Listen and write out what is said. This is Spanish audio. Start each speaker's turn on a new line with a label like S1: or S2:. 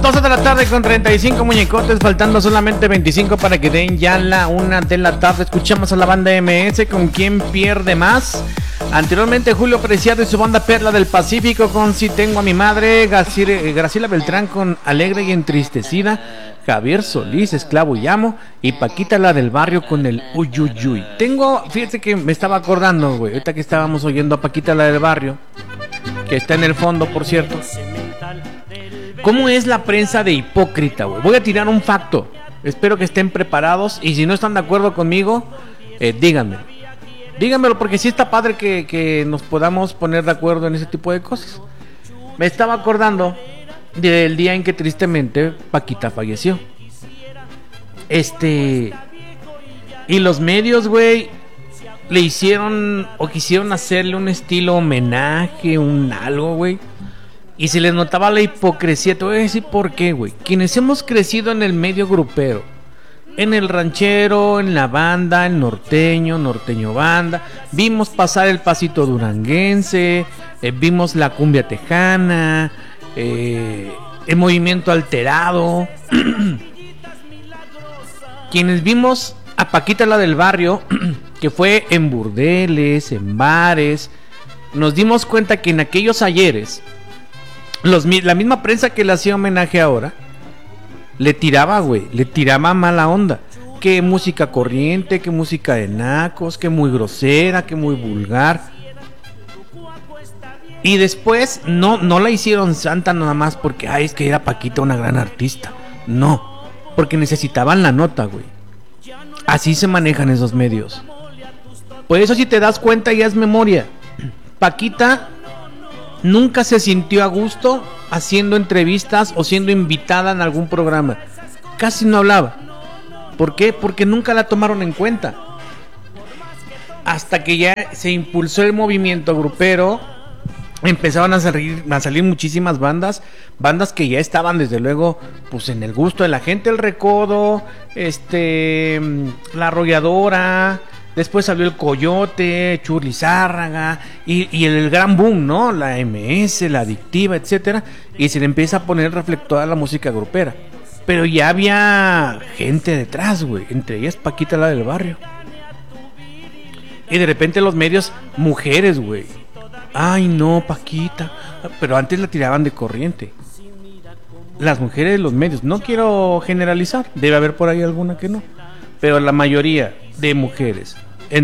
S1: 12 de la tarde con 35 muñecotes, faltando solamente 25 para que den ya la 1 de la tarde. Escuchamos a la banda MS con ¿Quién pierde más? Anteriormente Julio Preciado y su banda Perla del Pacífico con Si tengo a mi madre. Graciela Beltrán con Alegre y entristecida. Javier Solís, Esclavo y Amo. Y Paquita la del Barrio con el Uyuyuy. Fíjate que me estaba acordando, güey, ahorita que estábamos oyendo a Paquita la del Barrio, que está en el fondo, por cierto. ¿Cómo es la prensa de hipócrita, güey? Voy a tirar un facto. Espero que estén preparados. Y si no están de acuerdo conmigo, díganmelo, porque sí está padre que nos podamos poner de acuerdo en ese tipo de cosas. Me estaba acordando del día en que tristemente Paquita falleció. Y los medios, güey, le hicieron o quisieron hacerle un estilo homenaje, un algo, güey. Y se les notaba la hipocresía. Te voy a decir por qué, güey. Quienes hemos crecido en el medio grupero, en el ranchero, en la banda, el norteño banda, vimos pasar el pasito duranguense, vimos la cumbia tejana, el movimiento alterado. Quienes vimos a Paquita la del Barrio, que fue en burdeles, en bares, nos dimos cuenta que en aquellos ayeres la misma prensa que le hacía homenaje ahora le tiraba mala onda. Que música corriente, que música de nacos, que muy grosera, que muy vulgar. Y después no la hicieron santa nada más porque es que era Paquita una gran artista. No, porque necesitaban la nota, güey. Así se manejan esos medios. Por eso, si te das cuenta, ya es memoria. Paquita nunca se sintió a gusto haciendo entrevistas o siendo invitada en algún programa. Casi no hablaba. ¿Por qué? Porque nunca la tomaron en cuenta. Hasta que ya se impulsó el movimiento grupero, empezaron a salir muchísimas bandas que ya estaban desde luego pues en el gusto de la gente. El Recodo, La Arrolladora. Después salió el Coyote, Churri Zárraga y el gran boom, ¿no? La MS, la Adictiva, etcétera. Y se le empieza a poner reflector a la música grupera. Pero ya había gente detrás, güey. Entre ellas Paquita la del Barrio. Y de repente los medios, mujeres, güey. Ay, no, Paquita. Pero antes la tiraban de corriente. Las mujeres de los medios. No quiero generalizar. Debe haber por ahí alguna que no. Pero la mayoría de mujeres